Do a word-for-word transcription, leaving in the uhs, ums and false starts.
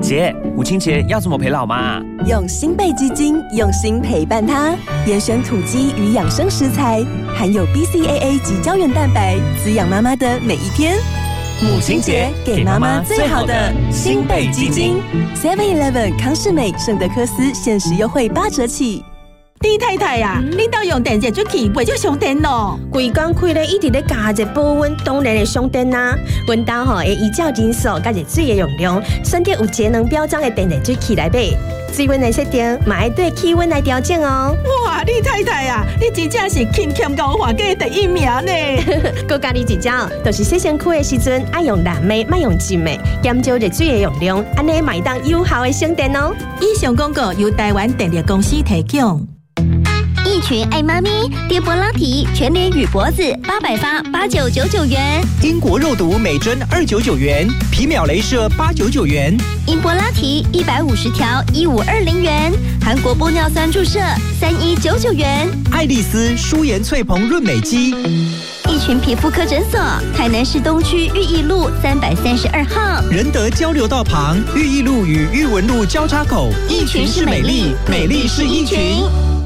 姐，母亲节要怎么陪老妈？ 用新贝基金，用心陪伴她，严选土鸡与养生食材，含有 B C A A 及胶原蛋白，滋养妈妈的每一天。母亲节给妈妈最好的新贝基金 ，Seven Eleven 康士美、圣德科斯限时优惠八折起。 李太太啊，嗯、你到用电热水器袂少上电咯？ 规工开咧一直咧加热保温，当然会上电啦。阮家吼会依照人数甲热水的用量，选择有节能标章的电热水器来买。水温的设定嘛要对气温来调整哦。 哇，李太太啊，你真正是勤俭高华家第一名呢！ 佮家己一招，就是洗身躯的时阵爱用蓝莓，莫用金莓，减少热水的用量，安尼嘛会当有效的省电哦。 以上广告由台湾电力公司提供。 一群爱妈咪，跌波拉提全脸与脖子八百发八九九九元， 英国肉毒每针二九九元，皮秒雷射八九九元， 英波拉提一百五十条一五二零元，韩国玻尿酸注射三一九九元， 爱丽丝舒颜翠蓬润美肌。 一群皮肤科诊所，台南市东区裕义路三百三十二号， 仁德交流道旁裕义路与裕文路交叉口， 一群是美丽，美丽是一群。